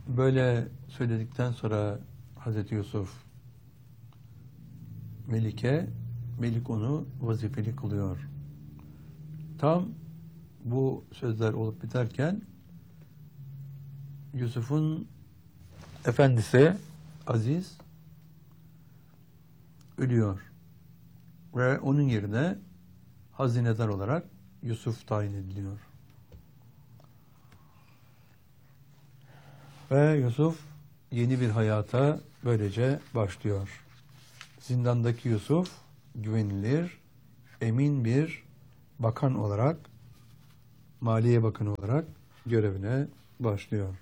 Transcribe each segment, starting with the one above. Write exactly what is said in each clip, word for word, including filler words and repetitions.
Böyle söyledikten sonra Hazreti Yusuf Melik'e, Melik onu vazifeli kılıyor. Tam bu sözler olup biterken Yusuf'un efendisi Aziz ölüyor. Ve onun yerine hazinedar olarak Yusuf tayin ediliyor. Ve Yusuf yeni bir hayata böylece başlıyor. Zindandaki Yusuf güvenilir, emin bir bakan olarak, Maliye Bakanı olarak görevine başlıyor.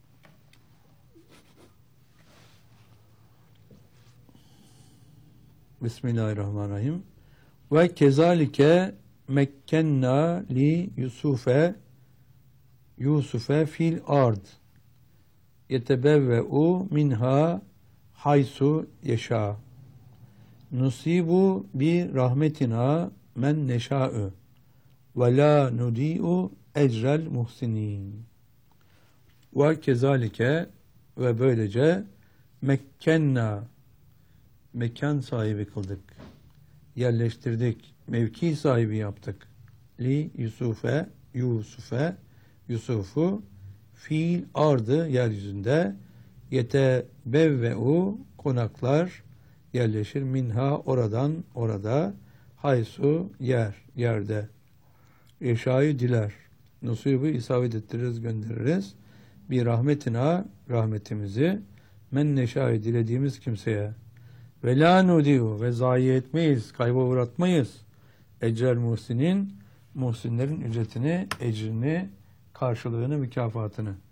Bismillahirrahmanirrahim. Ve kezalike mekkenna li Yusufe Yusufe fil ard yetebevve'u minha haysu yeşâ nusibu bi rahmetina men neşâ'ü ve la nudi'u ecrel muhsinin. Ve kezalike ve böylece mekkenna mekan sahibi kıldık, yerleştirdik, mevki sahibi yaptık. Li Yusufe Yusufe Yusuf'u fiil ardı yeryüzünde yetebevve'u konaklar yerleşir minha oradan orada haysu yer yerde yaşayı diler nusubu isabet ettiririz göndeririz bir rahmetina rahmetimizi men neşayı dilediğimiz kimseye ve la nudiu ve zayi etmeyiz, kayba uğratmayız ecrel muhsinin muhsinlerin ücretini, ecrini, karşılığını, mükafatını.